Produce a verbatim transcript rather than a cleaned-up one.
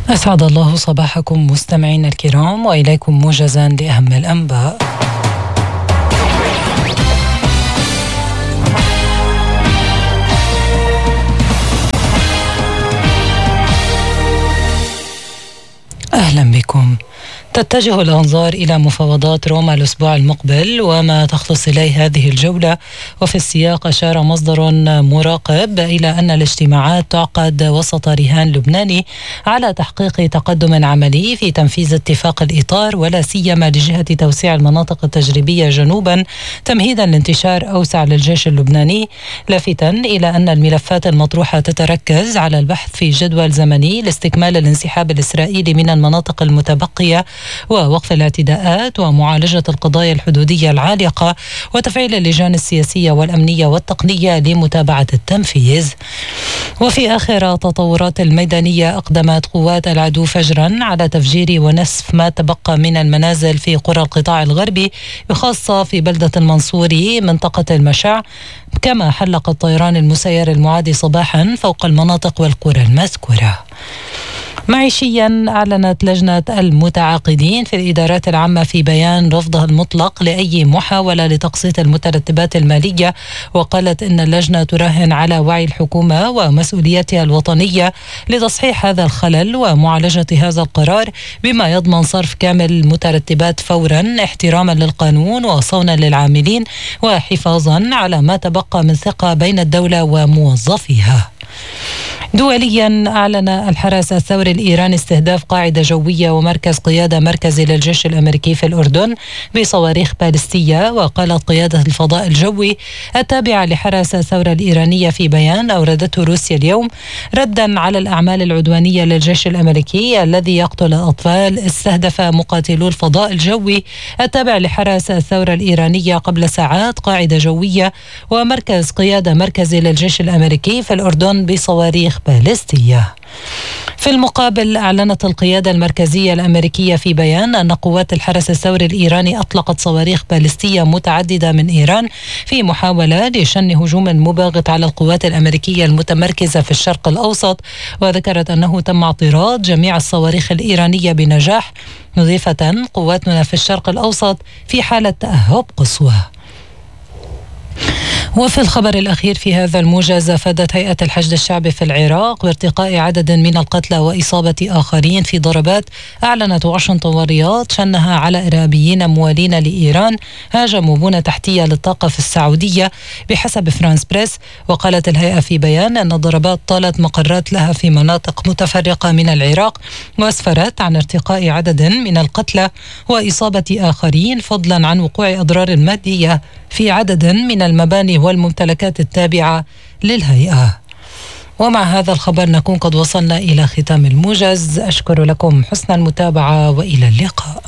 أسعد الله صباحكم مستمعينا الكرام، وإليكم موجزا لأهم الأنباء. أهلا بكم. تتجه الأنظار إلى مفاوضات روما الأسبوع المقبل وما تخلص إليه هذه الجولة، وفي السياق أشار مصدر مراقب إلى أن الاجتماعات تعقد وسط رهان لبناني على تحقيق تقدم عملي في تنفيذ اتفاق الإطار، ولا سيما لجهة توسيع المناطق التجريبية جنوبا تمهيدا لانتشار أوسع للجيش اللبناني، لافتا إلى أن الملفات المطروحة تتركز على البحث في جدول زمني لاستكمال الانسحاب الإسرائيلي من المناطق المتبقية ووقف الاعتداءات ومعالجة القضايا الحدودية العالقة وتفعيل اللجان السياسية والأمنية والتقنية لمتابعة التنفيذ. وفي آخر تطورات الميدانية، أقدمت قوات العدو فجرا على تفجير ونسف ما تبقى من المنازل في قرى القطاع الغربي، بخاصة في بلدة المنصوري منطقة المشع، كما حلق الطيران المسير المعادي صباحا فوق المناطق والقرى المذكورة. معيشيا، أعلنت لجنة المتعاقدين في الإدارات العامة في بيان رفضها المطلق لأي محاولة لتقسيط المترتبات المالية، وقالت إن اللجنة تراهن على وعي الحكومة ومسؤوليتها الوطنية لتصحيح هذا الخلل ومعالجة هذا القرار بما يضمن صرف كامل المترتبات فورا، احتراما للقانون وصونا للعاملين وحفاظا على ما تبقى من ثقة بين الدولة وموظفيها. دوليا، أعلن الحرس الثوري الإيراني استهداف قاعدة جوية ومركز قيادة مركزي للجيش الأمريكي في الأردن بصواريخ باليستية، وقالت قيادة الفضاء الجوي التابعة لحرس الثورة الإيرانية في بيان أوردته روسيا اليوم ردا على الأعمال العدوانية للجيش الأمريكي الذي يقتل الأطفال، استهدف مقاتلو الفضاء الجوي التابع لحرس الثورة الإيرانية قبل ساعات قاعدة جوية ومركز قيادة مركزي للجيش الأمريكي في الأردن بصواريخ باليستية. في المقابل، أعلنت القيادة المركزية الأمريكية في بيان أن قوات الحرس الثوري الإيراني أطلقت صواريخ باليستية متعددة من إيران في محاولة لشن هجوم مباغت على القوات الأمريكية المتمركزة في الشرق الأوسط، وذكرت أنه تم اعتراض جميع الصواريخ الإيرانية بنجاح، مضيفة قواتنا في الشرق الأوسط في حالة تأهب قصوى. وفي الخبر الأخير في هذا الموجز، أفادت هيئة الحشد الشعبي في العراق بارتقاء عدد من القتلى وإصابة آخرين في ضربات أعلنت واشنطن والرياض شنها على إرهابيين موالين لإيران هاجموا بنى تحتية للطاقة في السعودية بحسب فرانس بريس. وقالت الهيئة في بيان أن الضربات طالت مقرات لها في مناطق متفرقة من العراق، وأسفرت عن ارتقاء عدد من القتلى وإصابة آخرين، فضلا عن وقوع أضرار مادية في عدد من المباني والممتلكات التابعة للهيئة. ومع هذا الخبر نكون قد وصلنا إلى ختام الموجز. أشكر لكم حسن المتابعة وإلى اللقاء.